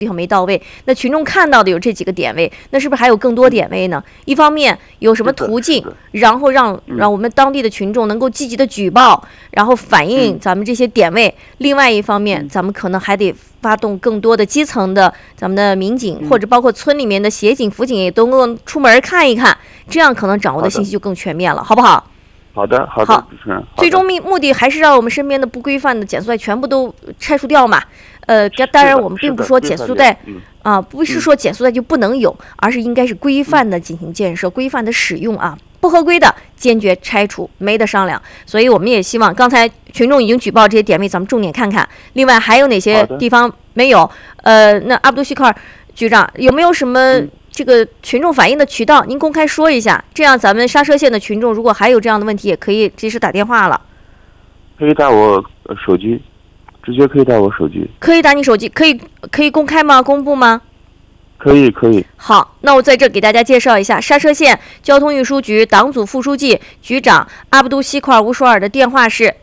地方没到位，那群众看到的有这几个点位，那是不是还有更多点位呢？一方面有什么途径，然后让我们当地的群众能够积极的举报，然后反映咱们这些点位。另外一方面，咱们可能还得发动更多的基层的咱们的民警，或者包括村里面的协警、辅警也都能够出门看一看，这样可能掌握的信息就更全面了，好不好？ 好的，主持人。 最终目的还是让我们身边的不规范的减速带全部都拆除掉嘛。当然我们并不说减速带不是说减速带就不能有，而是应该是规范的进行建设，规范的使用啊。不合规的坚决拆除，没得商量。所以我们也希望，刚才群众已经举报这些点位，咱们重点看看。另外还有哪些地方没有？那阿卜杜希克尔局长有没有什么这个群众反映的渠道？您公开说一下，这样咱们刹车线的群众如果还有这样的问题，也可以及时打电话了。 可以打我手机，直接可以打我手机。 可以打你手机，可以公开吗？公布吗？ 可以。 好，那我在这给大家介绍一下刹车线交通运输局党组副书记、局长阿卜杜希克尔乌舒尔的电话是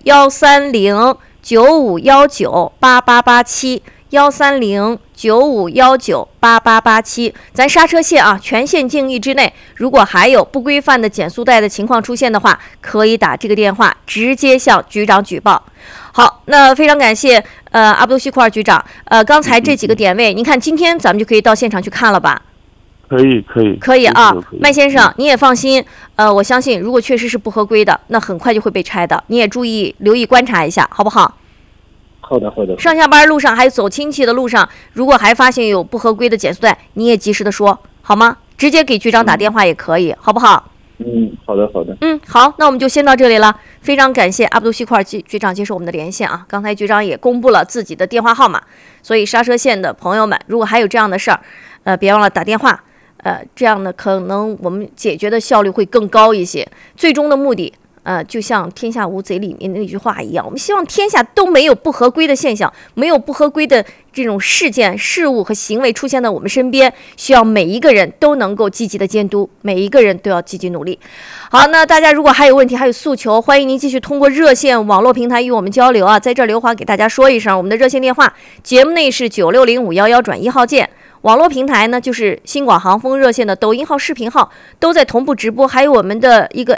13095198887，13095198887。咱刹车线全线静谧之内，如果还有不规范的减速带的情况出现的话，可以打这个电话直接向局长举报。好，那非常感谢阿卜杜希克尔局长。刚才这几个点位，您看今天咱们就可以到现场去看了吧？ 可以啊，麦先生，你也放心。我相信，如果确实是不合规的，那很快就会被拆的。你也留意观察一下，好不好？ 好的。 上下班路上还有走亲戚的路上，如果还发现有不合规的减速带，你也及时的说，好吗？直接给局长打电话也可以，好不好？ 好的。 好，那我们就先到这里了。非常感谢阿卜杜希克尔局长接受我们的连线啊！刚才局长也公布了自己的电话号码，所以刹车线的朋友们，如果还有这样的事儿，别忘了打电话。这样呢，可能我们解决的效率会更高一些。最终的目的，就像《天下无贼》里面那句话一样，我们希望天下都没有不合规的现象，没有不合规的这种事件、事物和行为出现在我们身边。需要每一个人都能够积极的监督，每一个人都要积极努力。好，那大家如果还有问题、还有诉求，欢迎您继续通过热线网络平台与我们交流啊！在这儿，刘华给大家说一声，我们的热线电话，节目内是960511转1号键。网络平台呢，就是新广航风热线的抖音号、视频号都在同步直播，还有我们的一个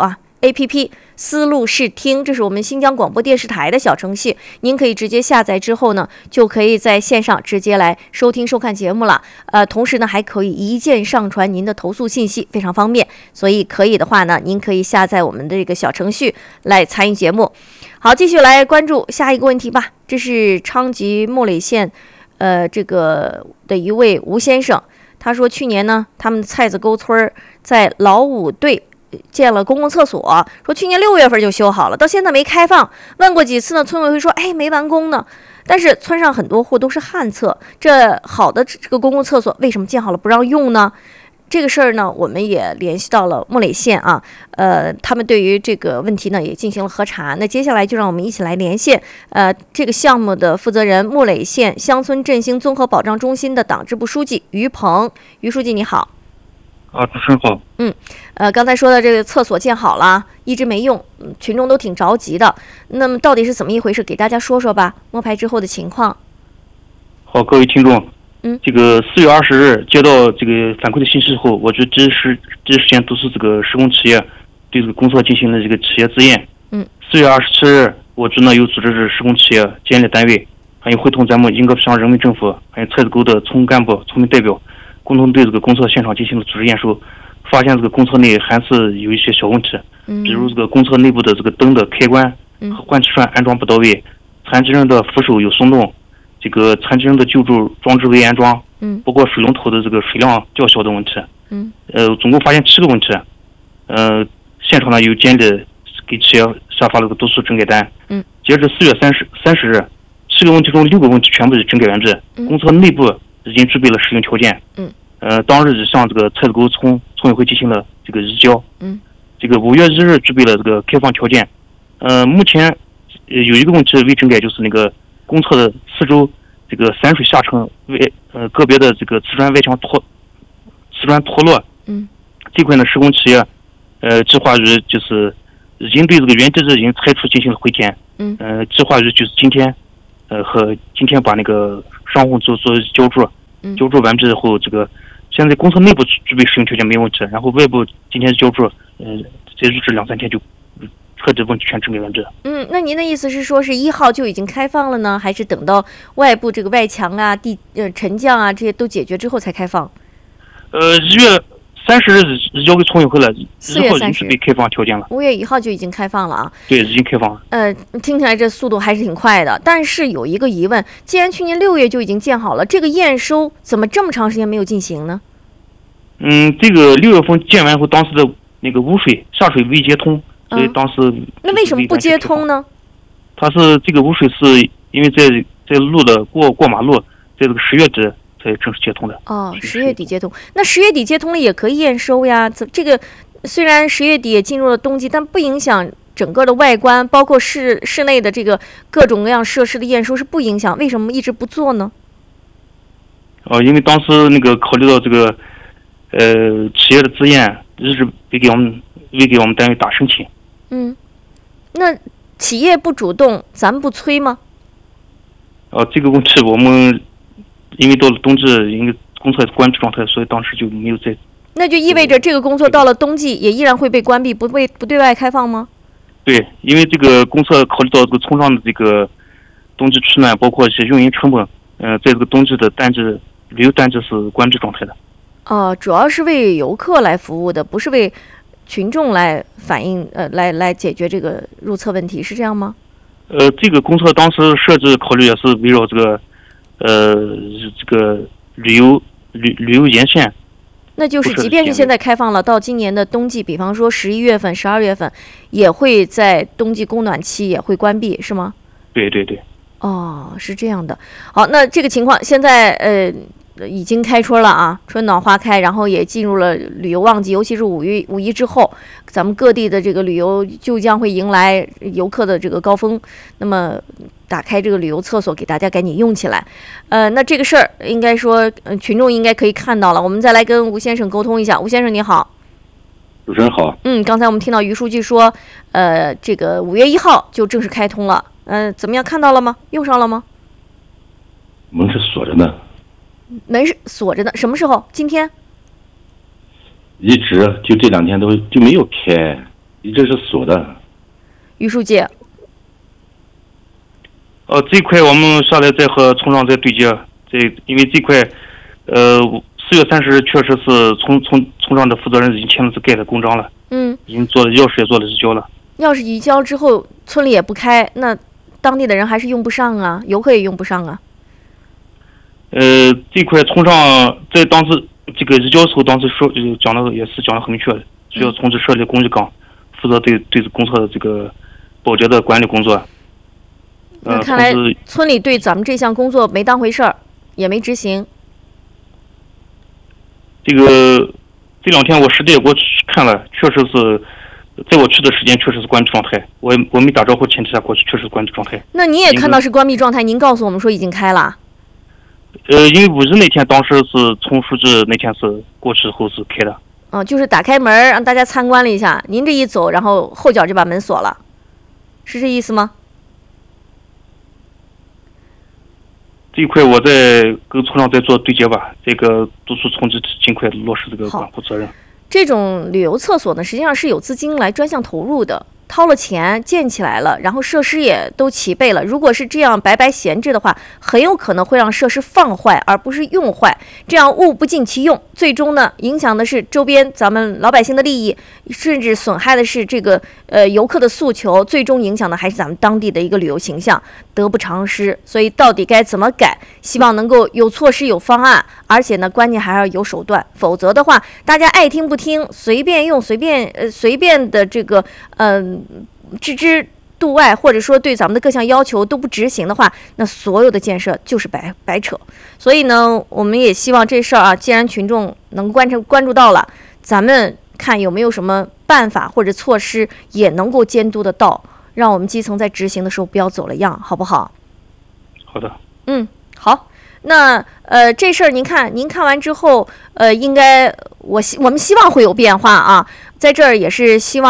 APP 思路视听，这是我们新疆广播电视台的小程序，您可以直接下载之后呢，就可以在线上直接来收听收看节目了。同时呢，还可以一键上传您的投诉信息，非常方便。所以可以的话呢，您可以下载我们的这个小程序来参与节目。好，继续来关注下一个问题吧。这是昌吉莫累县这个的一位吴先生，他说去年呢，他们菜子沟村在老五队建了公共厕所，说去年6月份就修好了，到现在没开放。问过几次呢，村委会说没完工呢。但是村上很多户都是旱厕，这好的这个公共厕所为什么建好了不让用呢？这个事儿呢，我们也联系到了莫累县啊，他们对于这个问题呢也进行了核查。那接下来就让我们一起来连线这个项目的负责人，莫累县乡村振兴综合保障中心的党支部书记于鹏。于书记你好。 主持人好。 刚才说的这个厕所建好了，一直没用，群众都挺着急的。那么到底是怎么一回事？给大家说说吧，摸排之后的情况。 好，各位听众。这个4月20日接到这个反馈的信息后，我就第一时间督促这个施工企业对这个公厕进行了这个企业自验。4月27日，我局呢又组织施工企业、监理单位，还有会同咱们英格布乡人民政府，还有菜子沟的村干部、村民代表，共同对这个公厕现场进行了组织验收，发现这个公厕内还是有一些小问题，比如这个公厕内部的这个灯的开关和换气栓安装不到位，残疾人的扶手有松动。这个残疾人的救助装置未安装，包括水龙头的这个水量较小的问题，总共发现7个问题，现场呢有监理给企业下发了个督促整改单，截至4月30日，7个问题中6个问题全部是整改完毕，公厕内部已经具备了使用条件，当日向这个菜子沟村委会进行了这个移交，这个5月1日具备了这个开放条件，目前有一个问题未整改，就是那个公厕的四周这个散水下沉个别的这个瓷砖外墙脱落，这块呢施工企业计划于就是已经对这个原地拆除进行了回填，计划于就是今天把那个商户做浇筑，浇筑完之后，这个现在公司内部具备使用条件没问题，然后外部今天浇筑，再入职2-3天就车子问题全整理完成。 那您的意思是说，是1号就已经开放了呢，还是等到外部这个外墙啊、沉降啊这些都解决之后才开放 ？1月30日移交给村委会了 ，4月30日被开放条件了。 5月1号就已经开放了啊？ 对，已经开放了。 听起来这速度还是挺快的，但是有一个疑问，既然去年6月就已经建好了，这个验收怎么这么长时间没有进行呢？ 这个6月份建完后，当时的那个污水下水未接通，所以当时那为什么不接通呢？ 它是这个污水是因为在路的过马路，在这个10月底才正式接通的。 10月底接通，那10月底接通了也可以验收呀。这个虽然10月底也进入了冬季，但不影响整个的外观，包括室内的这个各种各样设施的验收是不影响，为什么一直不做呢？ 因为当时那个考虑到这个企业的资源，一直未给我们单位打申请。 那企业不主动，咱们不催吗？ 这个问题我们因为到了冬季，因为公司关闭状态，所以当时就没有再。 那就意味着这个工作到了冬季也依然会被关闭，不对外开放吗？ 对，因为这个公司考虑到这个村上的这个冬季取暖，包括一些运营成本，在这个冬季的旅游淡季是关闭状态的。 主要是为游客来服务的，不是为群众来反映来解决这个入厕问题，是这样吗？ 这个公司当时设置考虑也是围绕这个旅游沿线。 那就是即便是现在开放了，到今年的冬季，比方说11月份、12月份，也会在冬季供暖期也会关闭，是吗？ 对。 是这样的。好，那这个情况现在已经开春了啊，春暖花开，然后也进入了旅游旺季，尤其是五一之后，咱们各地的这个旅游就将会迎来游客的这个高峰。那么打开这个旅游厕所给大家赶紧用起来。那这个事儿应该说群众应该可以看到了。我们再来跟吴先生沟通一下。吴先生你好。 主持人好。 刚才我们听到于书记说这个5月1号就正式开通了。怎么样，看到了吗？用上了吗？ 门是锁着呢。 门是锁着的，什么时候？今天？ 一直就这2天就没有开，一直是锁的。 于书记。 这一块我们下来再和村上再对接，因为这块4月30日确实是村上的负责人已经签了字盖的公章了。已经做了钥匙也做了移交了。 钥匙移交之后，村里也不开，那当地的人还是用不上啊，游客也用不上啊。 这块村上在当时这个移交的时候，当时讲的很明确的，需要从事设立公益岗，负责对公厕的这个保洁的管理工作。 那看来村里对咱们这项工作没当回事儿，也没执行。 这2天我实地也过去看了，确实是，在我去的时间确实是关闭状态。我没打招呼前提下过去，确实是关闭状态。 那你也看到是关闭状态，您告诉我们说已经开了。 因为5日那天当时是村书记那天是过去后是开的。 就是打开门让大家参观了一下，您这一走，然后后脚就把门锁了，是这意思吗？ 这一块我在跟村上再做对接吧，这个督促村支尽快落实这个管护责任。 这种旅游厕所呢，实际上是有资金来专项投入的，掏了钱建起来了，然后设施也都齐备了。如果是这样白白闲置的话，很有可能会让设施放坏，而不是用坏，这样物不尽其用，最终呢影响的是周边咱们老百姓的利益，甚至损害的是这个游客的诉求，最终影响的还是咱们当地的一个旅游形象，得不偿失。所以到底该怎么改？希望能够有措施有方案，而且呢关键还要有手段，否则的话大家爱听不听，随便用随便的这个置之度外，或者说对咱们的各项要求都不执行的话，那所有的建设就是白扯。所以呢我们也希望这事儿啊，既然群众能关注到了，咱们看有没有什么办法或者措施也能够监督得到，让我们基层在执行的时候不要走了样，好不好？ 好的。 好。那这事儿您看完之后，应该我们希望会有变化啊。在这儿也是希望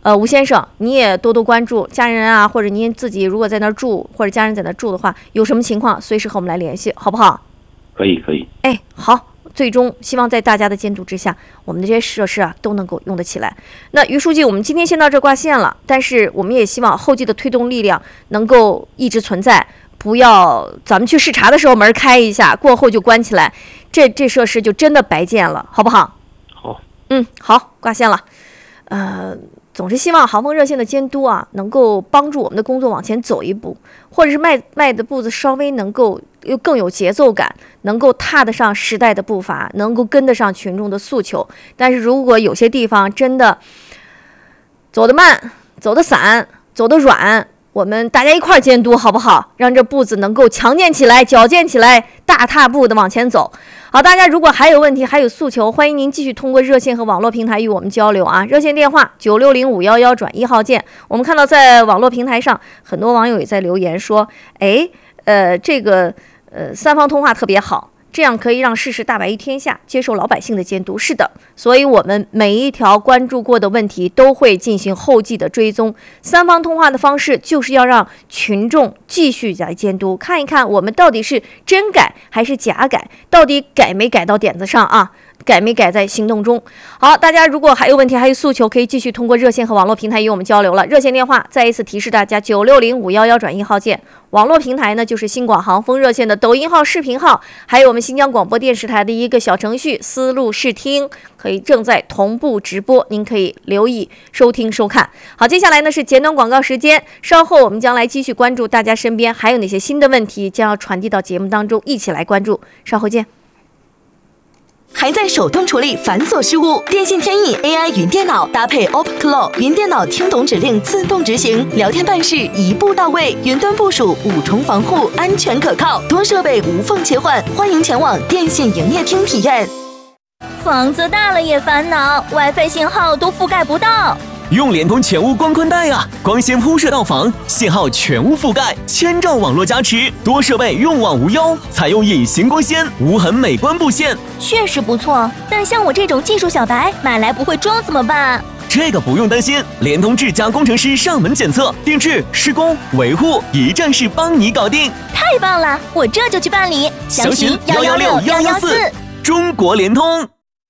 吴先生，你也多多关注家人啊，或者您自己如果在那儿住，或者家人在那儿住的话，有什么情况随时和我们来联系，好不好？ 可以。 哎，好。最终希望在大家的监督之下，我们的这些设施啊都能够用得起来。那于书记，我们今天先到这挂线了，但是我们也希望后继的推动力量能够一直存在，不要咱们去视察的时候门开一下，过后就关起来，这设施就真的白建了，好不好？ 好。 好，挂线了。总是希望航风热线的监督啊，能够帮助我们的工作往前走一步，或者是迈的步子稍微能够又更有节奏感，能够踏得上时代的步伐，能够跟得上群众的诉求。但是如果有些地方真的走得慢、走得散、走得软，我们大家一块儿监督好不好？让这步子能够强健起来、矫健起来，大踏步的往前走。好，大家如果还有问题、还有诉求，欢迎您继续通过热线和网络平台与我们交流啊！热线电话960511转1号键。我们看到在网络平台上，很多网友也在留言说，这个三方通话特别好。这样可以让事实大白于天下，接受老百姓的监督。是的，所以我们每一条关注过的问题都会进行后继的追踪。三方通话的方式就是要让群众继续来监督，看一看我们到底是真改还是假改，到底改没改到点子上啊，改没改在行动中。好，大家如果还有问题还有诉求，可以继续通过热线和网络平台与我们交流了。热线电话再一次提示大家960511转1号键，网络平台呢就是新广航风热线的抖音号、视频号，还有我们新疆广播电视台的一个小程序思路视听，可以正在同步直播，您可以留意收听收看。好，接下来呢是简短广告时间，稍后我们将来继续关注大家身边还有哪些新的问题将要传递到节目当中，一起来关注，稍后见。 还在手动处理繁琐事务？电信天翼 AI 云电脑搭配 OpenClaw 云电脑，听懂指令自动执行，聊天办事一步到位，云端部署5重防护，安全可靠，多设备无缝切换。欢迎前往电信营业厅体验。 房子大了也烦恼 ，WiFi 信号都覆盖不到。 用联通全屋光宽带啊，光纤铺设到房，信号全屋覆盖，1000兆网络加持，多设备用网无忧，采用隐形光纤，无痕美观布线， 确实不错。但像我这种技术小白，买来不会装怎么办？ 这个不用担心，联通智家工程师上门检测、定制、施工、维护，一站式帮你搞定。 太棒了，我这就去办理。 详询116-114，中国联通。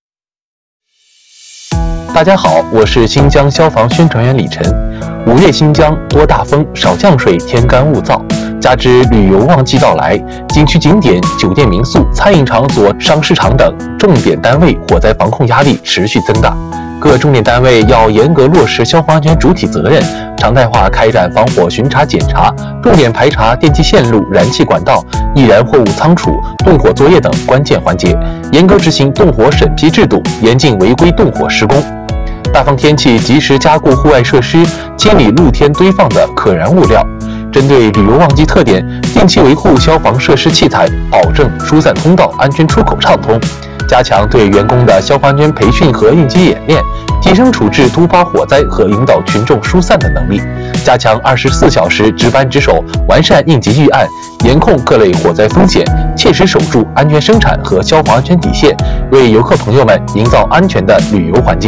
大家好，我是新疆消防宣传员李晨。5月新疆多大风少降水，天干物燥，加之旅游旺季到来，景区景点、酒店民宿、餐饮场所、商市场等重点单位火灾防控压力持续增大。各重点单位要严格落实消防安全主体责任，常态化开展防火巡查检查，重点排查电气线路、燃气管道、易燃货物仓储、动火作业等关键环节，严格执行动火审批制度，严禁违规动火施工。大风天气及时加固户外设施，清理露天堆放的可燃物料。针对旅游旺季特点，定期维护消防设施器材，保证疏散通道安全出口畅通。加强对员工的消防安全培训和应急演练，提升处置突发火灾和引导群众疏散的能力。加强24小时值班值守，完善应急预案，严控各类火灾风险，切实守住安全生产和消防安全底线，为游客朋友们营造安全的旅游环境。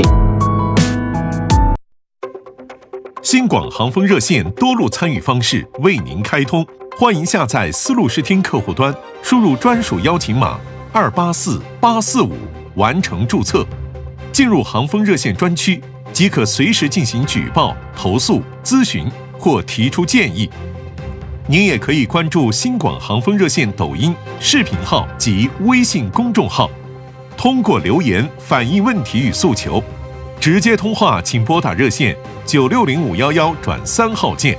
新广航风热线多路参与方式为您开通，欢迎下载思路视听客户端，输入专属邀请码284845完成注册，进入航风热线专区即可随时进行举报、投诉、咨询或提出建议。您也可以关注新广航风热线抖音、视频号及微信公众号，通过留言反映问题与诉求。直接通话请拨打热线960511转3号键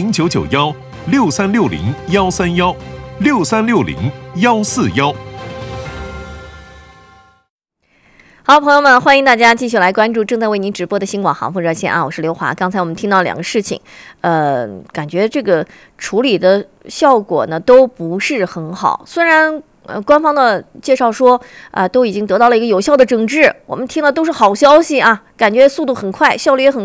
09916360-131 6360-141。 好，朋友们，欢迎大家继续来关注正在为您直播的新广航风热线啊，我是刘华。刚才我们听到2个事情，感觉这个处理的效果呢都不是很好。虽然官方的介绍说都已经得到了一个有效的整治，我们听的都是好消息啊，感觉速度很快，效率也很高。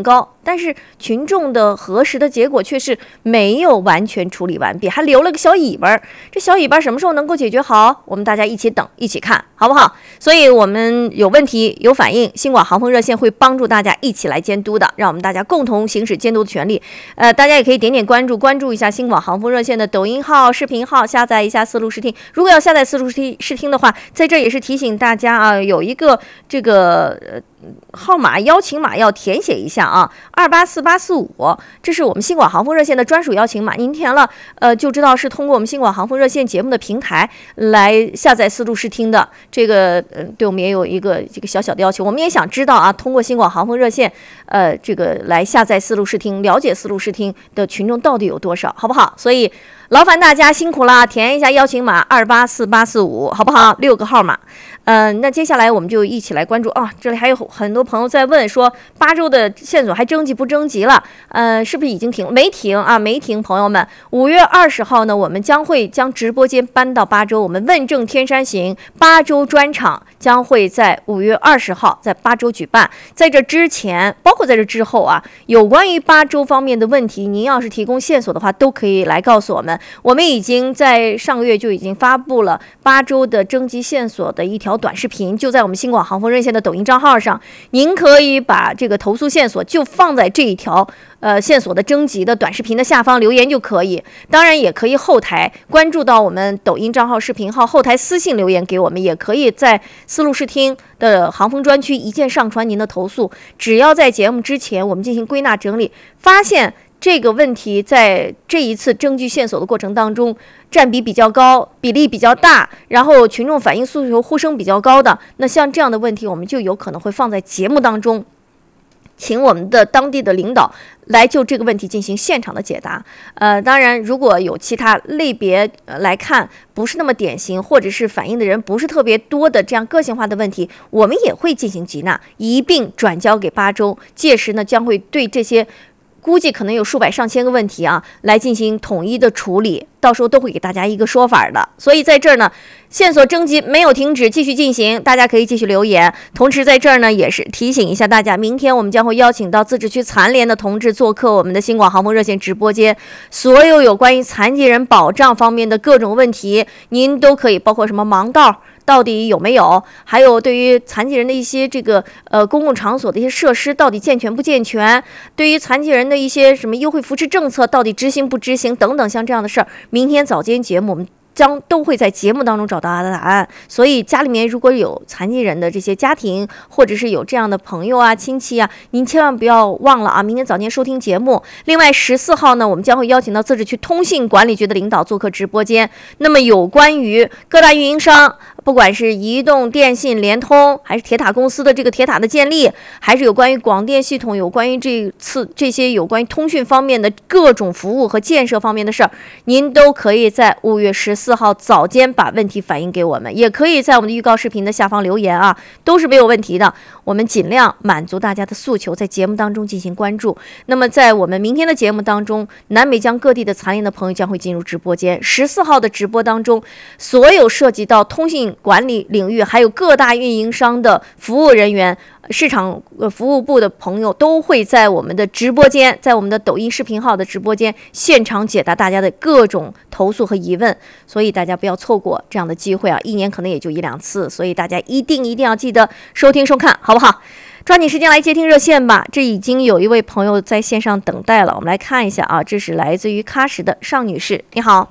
但是群众的核实的结果却是没有完全处理完毕，还留了个小尾巴。这小尾巴什么时候能够解决好？我们大家一起等，一起看，好不好？所以我们有问题有反映，新广航风热线会帮助大家一起来监督的，让我们大家共同行使监督的权利。大家也可以点点关注一下新广航风热线的抖音号、视频号，下载一下思路视听。如果要下载思路视听的话，在这也是提醒大家啊，有一个这个号码邀请码要填写一下啊，284845，这是我们新广航风热线的专属邀请码。您填了，就知道是通过我们新广航风热线节目的平台来下载思路视听的。这个对我们也有一个这个小小的要求，我们也想知道啊，通过新广航风热线，这个来下载思路视听，了解思路视听的群众到底有多少，好不好？所以劳烦大家辛苦啦，填一下邀请码284845，好不好？6个号码。那接下来我们就一起来关注啊，这里还有很多朋友在问说，8州的线索还征集不征集了？是不是已经停？没停啊，没停，朋友们。5月20号呢，我们将会将直播间搬到8州，我们问政天山行8州专场将会在5月20号在8州举办。在这之前，包括在这之后啊，有关于8州方面的问题，您要是提供线索的话，都可以来告诉我们。我们已经在上个月就已经发布了8州的征集线索的一条短视频，就在我们新广航风热线的抖音账号上，您可以把这个投诉线索就放在这一条线索的征集的短视频的下方留言就可以。当然也可以后台关注到我们抖音账号视频号，后台私信留言给我们，也可以在思路视听的航风专区一键上传您的投诉。只要在节目之前我们进行归纳整理，发现这个问题在这一次征集线索的过程当中占比比较高，比例比较大，然后群众反映诉求呼声比较高的，那像这样的问题我们就有可能会放在节目当中，请我们的当地的领导来就这个问题进行现场的解答。当然如果有其他类别来看不是那么典型，或者是反映的人不是特别多的这样个性化的问题，我们也会进行集纳，一并转交给8州。届时呢，将会对这些估计可能有数百上千个问题啊，来进行统一的处理，到时候都会给大家一个说法的。所以在这儿呢，线索征集没有停止，继续进行，大家可以继续留言。同时在这儿呢，也是提醒一下大家，明天我们将会邀请到自治区残联的同志做客我们的新广航风热线直播间，所有有关于残疾人保障方面的各种问题，您都可以，包括什么盲道到底有没有，还有对于残疾人的一些这个公共场所的一些设施到底健全不健全，对于残疾人的一些什么优惠扶持政策到底执行不执行等等，像这样的事儿，明天早间节目我们都会在节目当中找到他的答案。所以家里面如果有残疾人的这些家庭，或者是有这样的朋友啊亲戚啊，您千万不要忘了啊，明天早间收听节目。另外14号呢，我们将会邀请到自治区通信管理局的领导做客直播间。那么有关于各大运营商，不管是移动、电信、联通，还是铁塔公司的这个铁塔的建立，还是有关于广电系统，有关于这些有关于通讯方面的各种服务和建设方面的事儿，您都可以在5月14号早间把问题反映给我们，也可以在我们的预告视频的下方留言啊，都是没有问题的。我们尽量满足大家的诉求，在节目当中进行关注。那么在我们明天的节目当中，南北疆各地的残联的朋友将会进入直播间。14号的直播当中，所有涉及到通信管理领域还有各大运营商的服务人员、市场服务部的朋友都会在我们的直播间，在我们的抖音视频号的直播间现场解答大家的各种投诉和疑问。所以大家不要错过这样的机会啊，一年可能也就1-2次，所以大家一定要记得收听收看，好不好？抓紧时间来接听热线吧。这已经有一位朋友在线上等待了，我们来看一下啊，这是来自于喀什的尚女士，你好。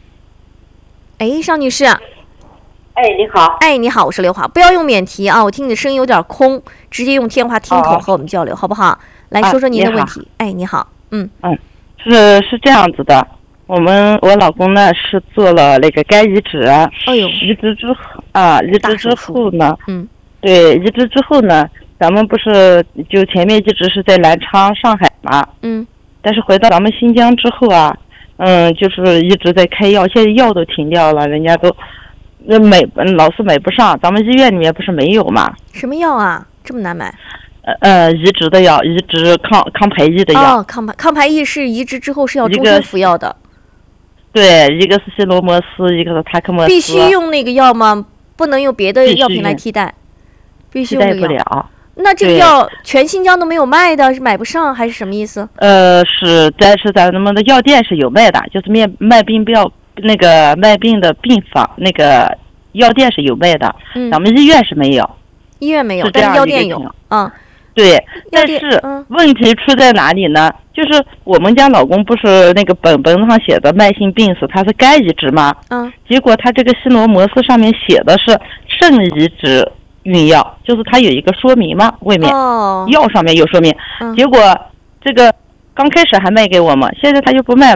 尚女士。 你好。 你好，我是刘华，不要用免提啊，我听你的声音有点空，直接用电话听筒和我们交流，好不好？来说说您的问题。你好。 是这样子的，我老公呢是做了那个肝移植，移植之后呢，对，移植之后呢，咱们不是就前面一直是在南昌、上海嘛，但是回到咱们新疆之后啊，就是一直在开药，现在药都停掉了，人家都老是买不上，咱们医院里面不是没有嘛？ 什么药啊？这么难买？ 移植的药，移植抗排异的药。 抗排异是移植之后是要终身服药的。 对，一个是西罗摩斯，一个是塔克莫斯。 必须用那个药吗？不能用别的药品来替代？必须用替代不了。 那这个药全新疆都没有卖的，是买不上还是什么意思？ 但是咱们的药店是有卖的，就是卖病的病房那个药店是有卖的，咱们医院是没有。 医院没有，但是药店有。 对，但是问题出在哪里呢？就是我们家老公不是那个本上写的慢性病史，他是肝移植吗？结果他这个西罗摩斯上面写的是肾移植孕药，就是他有一个说明嘛，外面药上面有说明。结果这个刚开始还卖给我们，现在他就不卖了。